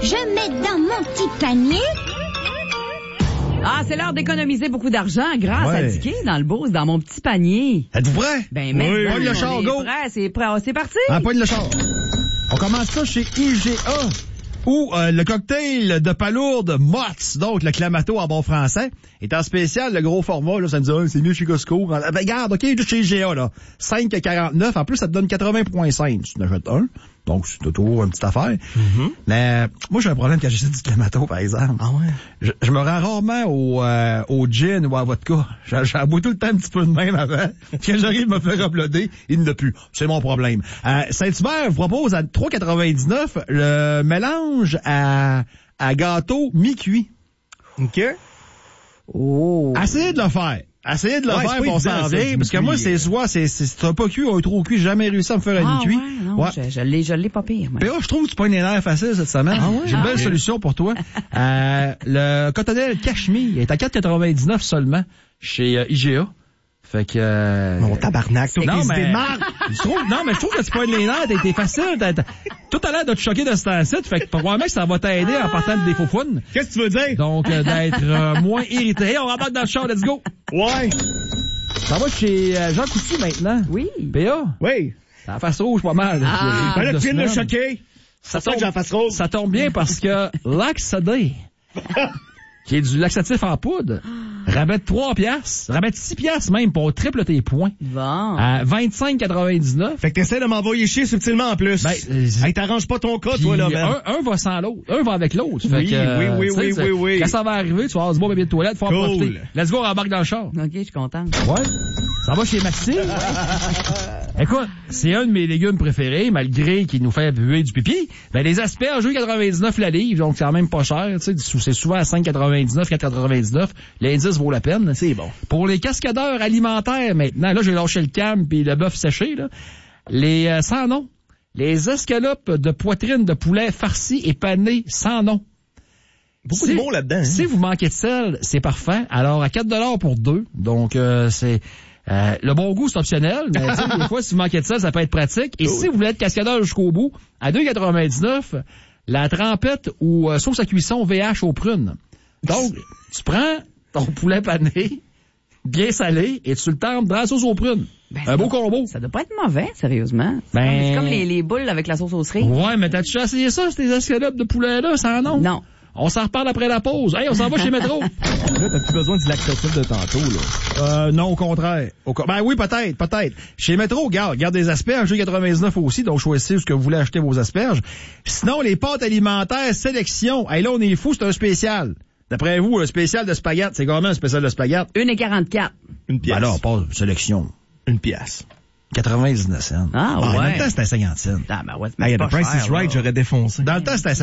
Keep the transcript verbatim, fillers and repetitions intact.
je mets dans mon petit panier. Ah, c'est l'heure d'économiser beaucoup d'argent grâce Ouais. à Dicky dans le Beauce, dans mon petit panier. Êtes-vous prêts? Ben, même Oui. bon, Pogne le on char, est go. prêt, c'est prêt, c'est parti. Ah, pogne le char. On commence ça chez I G A, où euh, le cocktail de palourde Mott's, donc le clamato en bon français, est en spécial, le gros format, là, ça me dit, ah, c'est mieux chez Costco. Ben, regarde, OK, juste chez I G A, là, cinq quarante-neuf, en plus, ça te donne quatre-vingts virgule cinq. Tu en achètes un, donc c'est toujours une petite affaire. Mm-hmm. Mais moi, j'ai un problème quand j'achète du clamato, par exemple. Ah ouais? Je, je me rends rarement au, euh, au gin ou à vodka. J'en bois tout le temps un petit peu de même avant. Quand j'arrive à me faire uploader, il ne plus. C'est mon problème. Euh, Saint-Hubert vous propose à trois quatre-vingt-dix-neuf le mélange à, à gâteau mi-cuit. OK. Oh. Essayez de le faire. Essayez de le Ouais, faire c'est pas pour évident, s'en ça, vient. du Parce que moi, mi-cuit. c'est soit, c'est, c'est, c'est un pas cuit ou un trop cuit. J'ai jamais réussi à me faire un Ah, mi-cuit. ouais, non, Ouais. je, je l'ai, je l'ai pas pire, moi. Puis là, je trouve que tu pognes les nerfs faciles cette semaine. Ah ouais? J'ai une belle Ah. solution pour toi. euh, le cotonnelle Cachemire est à quatre quatre-vingt-dix-neuf seulement chez euh, I G A. Fait que... Euh... Mon tabarnak, toi, Non, tes mais... idées de marde. je trouve, non, mais je trouve que tu pognes les nerfs, t'es, t'es facile. T'as, t'as... Tout à l'heure de te choquer de ce temps-ci. Fait que probablement que ça va t'aider en partant de des faux fun. Qu'est-ce que tu veux dire? Donc, euh, d'être euh, moins irrité. Hey, on rembarque dans le char, let's go! Ouais. Ça va chez euh, Jean Coutu maintenant. Oui. P A, Oui. ça la face rouge pas mal. Ah. Ben là, tu viens de le semaine. choquer. Ça C'est ça que tombe, j'en fasse rose. ça tombe bien parce que Laxaday, qui est du laxatif en poudre, rabatte trois piastres, rabatte six piastres même pour triple tes points, Bon. à vingt-cinq quatre-vingt-dix-neuf. Fait que t'essaies de m'envoyer chier subtilement en plus. Ben, euh, hey, t'arranges pas ton cas, Puis toi, là, man. un, un va sans l'autre, un va avec l'autre. Fait Oui, que, euh, oui, oui, tu sais, oui, c'est- oui, oui. Quand ça va arriver, tu vas avoir du beau bébé de toilette, faut en Cool. profiter. Let's go, on embarque dans le char. OK, je suis contente. Ouais. Ça va chez Maxime. Écoute, c'est un de mes légumes préférés, malgré qu'il nous fait buer du pipi. Ben, les asperges, deux quatre-vingt-dix-neuf la livre, donc c'est quand même pas cher, tu sais, c'est souvent à cinq quatre-vingt-dix-neuf, quatre quatre-vingt-dix-neuf. L'indice vaut la peine. C'est bon. Pour les cascadeurs alimentaires, maintenant, là, j'ai lâché le cam puis le bœuf séché, là. Les, euh, sans nom. Les escalopes de poitrine de poulet farci et pané sans nom. Beaucoup Si- de mots là-dedans. Hein? Si vous manquez de sel, c'est parfait. Alors, à quatre dollars pour deux. Donc, euh, c'est... Euh, le bon goût, c'est optionnel, mais tu sais, des fois, si vous manquez de sel, ça peut être pratique. Et si vous voulez être cascadeur jusqu'au bout, à deux quatre-vingt-dix-neuf, la trempette ou euh, sauce à cuisson V H aux prunes. Donc, tu prends ton poulet pané, bien salé, et tu le tempes dans la sauce aux prunes. Ben, Un beau ça- combo. Ça doit pas être mauvais, sérieusement. C'est Ben- comme- C'est comme les, les boules avec la sauce aux cerises. Ouais, mais t'as-tu essayé ça, ces escalopes de poulet-là, sans nom? Non. On s'en reparle après la pause. Hey, on s'en va chez Métro. Là, t'as plus besoin du laxatif de tantôt, là. Euh, non, au contraire. Au co- ben oui, peut-être, peut-être. Chez Métro, garde, garde des asperges, deux quatre-vingt-dix-neuf aussi, donc choisissez ce que vous voulez acheter vos asperges. Sinon, les pâtes alimentaires sélection. Hey, là, on est fou, c'est un spécial. D'après vous, un spécial de spaghettes, c'est comment un spécial de spaghettes? une et quarante-quatre. Une pièce. Ben là, pas sélection. Une pièce. quatre-vingt-dix-neuf cents. Ah, En ouais. même temps, c'était cinquante cents. Ah, ben ouais, Hey, c'est The pas Price cher, is Right, là. j'aurais défoncé. Dans le temps, c'était